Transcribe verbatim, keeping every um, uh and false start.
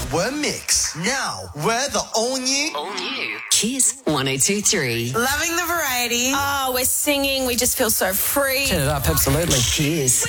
were mixed. Now we're the all new. All new. Cheers. one oh two three. Loving the variety. Oh, we're singing. We just feel so free. Turn it up, absolutely. Cheers.